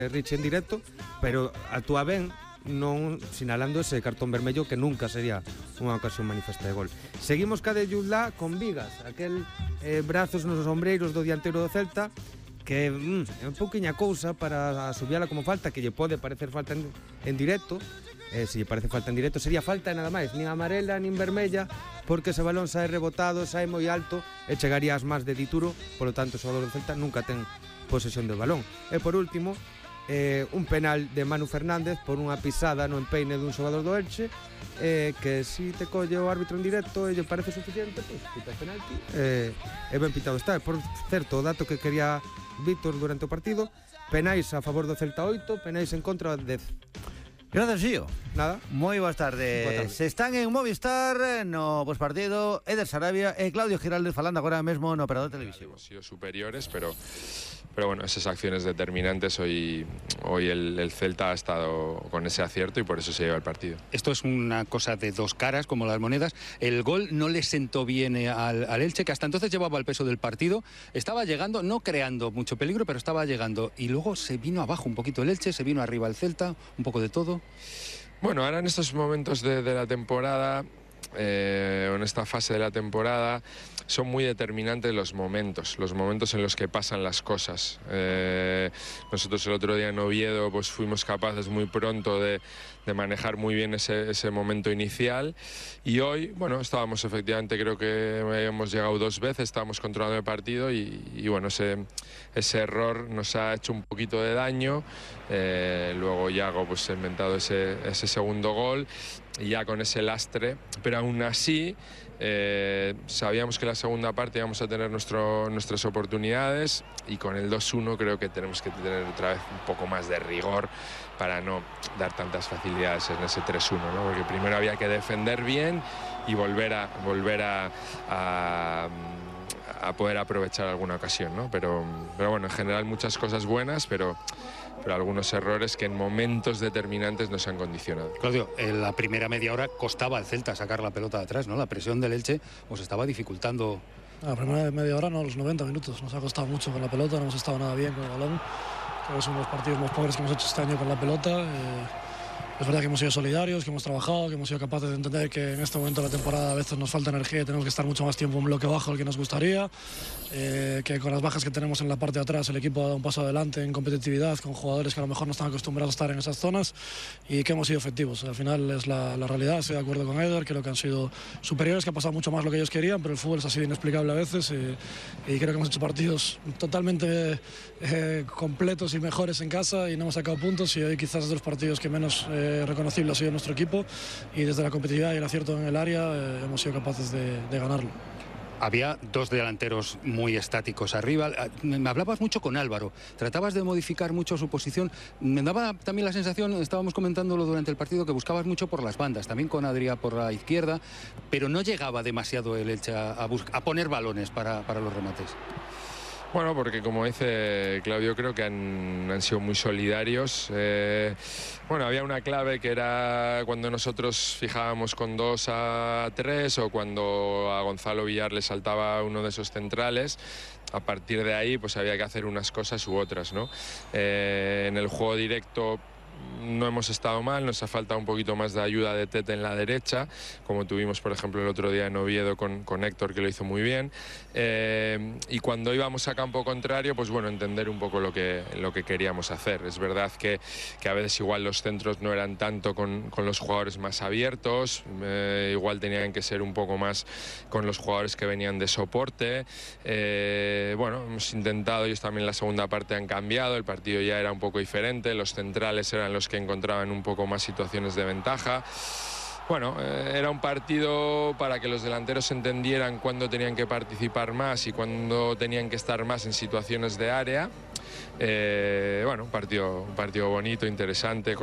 Richie en directo, pero actúa ben, non sinalando ese cartón vermello que nunca sería unha ocasión manifesta de gol. Seguimos ca de Jude con Vigas, aquel brazos nos ombreiros do dianteiro do Celta, que é un pouquiña cousa para asubiala como falta, que lle pode parecer falta en directo. Se lle parece falta en directo, sería falta nada máis, nin amarela nin vermella, porque ese balón sae rebotado, sae moi alto e chegaría ás más de Dituro, polo tanto o xogador do Celta nunca ten posesión do balón. E por último, un penal de Manu Fernández por unha pisada no empeine dun xogador do Elche, que si te colle o árbitro en directo e lle parece suficiente, pois pita penalti e ben pitado está. Por certo, o dato que quería Víctor durante o partido: penais a favor do Celta 8, penais en contra 10. Gracias, Xío. Nada. Moi boas tardes. Se están en Movistar no pospartido Eder Sarabia e Claudio Giraldez falando agora mesmo no operador televisivo. Hemos sido superiores, pero bueno, esas acciones determinantes hoy el Celta ha estado con ese acierto y por eso se lleva el partido. Esto es una cosa de dos caras, como las monedas. El gol no le sentó bien al Elche, que hasta entonces llevaba el peso del partido. Estaba llegando, no creando mucho peligro, pero estaba llegando. Y luego se vino abajo un poquito el Elche, se vino arriba el Celta, un poco de todo. Bueno, ahora en estos momentos de la temporada, en esta fase de la temporada, son muy determinantes los momentos en los que pasan las cosas. Nosotros el otro día en Oviedo pues fuimos capaces muy pronto de manejar muy bien ese momento inicial, y hoy, bueno, estábamos efectivamente, creo que hemos llegado 2 veces, estábamos controlando el partido y bueno, ese error nos ha hecho un poquito de daño. Luego Iago pues ha inventado ese segundo gol y ya con ese lastre, pero aún así sabíamos que la segunda parte íbamos a tener nuestras oportunidades, y con el 2-1 creo que tenemos que tener otra vez un poco más de rigor para no dar tantas facilidades en ese 3-1, ¿no? Porque primero había que defender bien y volver a poder aprovechar alguna ocasión, ¿no? Pero bueno, en general muchas cosas buenas, pero algunos errores que en momentos determinantes nos han condicionado. Claudio, en la primera media hora costaba al Celta sacar la pelota de atrás, ¿no? La presión del Elche os estaba dificultando. La primera media hora, no, los 90 minutos. Nos ha costado mucho con la pelota, no hemos estado nada bien con el balón. Creo que son los partidos más pobres que hemos hecho este año con la pelota. Es verdad que hemos sido solidarios, que hemos trabajado, que hemos sido capaces de entender que en este momento de la temporada a veces nos falta energía y tenemos que estar mucho más tiempo en bloque bajo del que nos gustaría, que con las bajas que tenemos en la parte de atrás el equipo ha dado un paso adelante en competitividad con jugadores que a lo mejor no están acostumbrados a estar en esas zonas, y que hemos sido efectivos. Al final es la realidad. Estoy de acuerdo con Eder, creo que han sido superiores, que ha pasado mucho más lo que ellos querían, pero el fútbol es así de inexplicable a veces, y creo que hemos hecho partidos totalmente completos y mejores en casa y no hemos sacado puntos, y hoy quizás es de los partidos que menos reconocible ha sido nuestro equipo, y desde la competitividad y el acierto en el área hemos sido capaces de ganarlo. Había 2 delanteros muy estáticos arriba. Me hablabas mucho con Álvaro, tratabas de modificar mucho su posición. Me daba también la sensación, estábamos comentándolo durante el partido, que buscabas mucho por las bandas, también con Adrià por la izquierda, pero no llegaba demasiado el Elche a poner balones para los remates. Bueno, porque como dice Claudio, creo que han sido muy solidarios. Bueno, había una clave que era cuando nosotros fijábamos con 2-3 o cuando a Gonzalo Villar le saltaba uno de esos centrales. A partir de ahí pues había que hacer unas cosas u otras, ¿no? En el juego directo no hemos estado mal, nos ha faltado un poquito más de ayuda de Tete en la derecha, como tuvimos por ejemplo el otro día en Oviedo con Héctor, que lo hizo muy bien, y cuando íbamos a campo contrario, pues bueno, entender un poco lo que queríamos hacer. Es verdad que a veces igual los centros no eran tanto con los jugadores más abiertos, igual tenían que ser un poco más con los jugadores que venían de soporte. Bueno, hemos intentado, ellos también en la segunda parte han cambiado, el partido ya era un poco diferente, los centrales eran los que encontraban un poco más situaciones de ventaja. Bueno, era un partido para que los delanteros entendieran cuándo tenían que participar más y cuándo tenían que estar más en situaciones de área. Bueno, un partido bonito, interesante,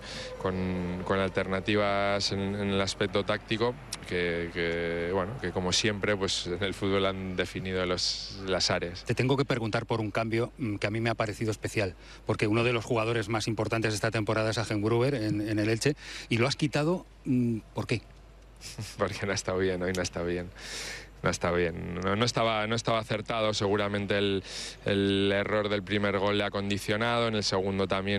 con alternativas en el aspecto táctico bueno, que como siempre pues en el fútbol han definido las áreas. Te tengo que preguntar por un cambio que a mí me ha parecido especial, porque uno de los jugadores más importantes de esta temporada es Agenbruber en el Elche, y lo has quitado. ¿Por qué? Porque no ha estado bien, hoy no ha estado bien. No está bien, no estaba acertado, seguramente el error del primer gol le ha condicionado, en el segundo también